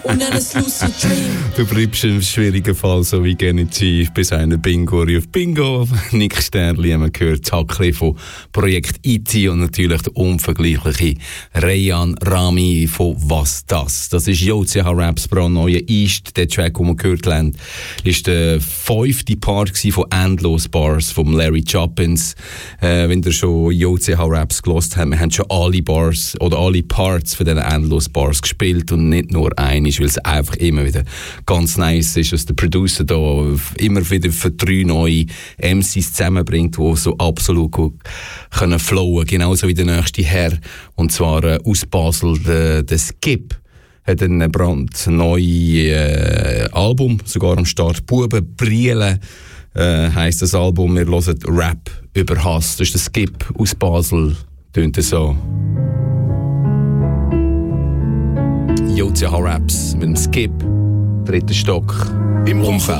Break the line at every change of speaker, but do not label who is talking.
Du bleibst im schwierigen Fall so wie Genitiv bis eine Bingo auf Bingo. Nick Sterli haben wir gehört, Zackli von Projekt IT und natürlich der unvergleichliche Reyan Rami von Was das? Das ist JCH Raps brandneue East. Der Track, den wir gehört haben, ist der 5. Part von Endlos Bars von Larry Joppins. Wenn ihr schon JCH Raps gehört habt, wir haben schon alle Bars oder alle Parts von diesen Endlos Bars gespielt und nicht nur eine, weil es einfach immer wieder ganz nice ist, dass der Producer da immer wieder für 3 neue MCs zusammenbringt, die so absolut gut können flowen, genauso wie der nächste Herr, und zwar aus Basel, der Skip hat ein brandneues Album, sogar am Start. Buben Brielen heisst das Album. Wir hören Rap über Hass. Das ist der Skip aus Basel, tönt so. JCH Raps mit dem Skip, 3. Stock im Umfeld.